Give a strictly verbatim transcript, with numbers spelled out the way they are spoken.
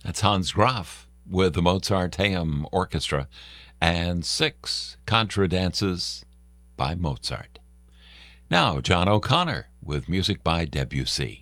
That's Hans Graf with the Mozarteum Orchestra and six contra dances by Mozart. Now, John O'Connor with music by Debussy.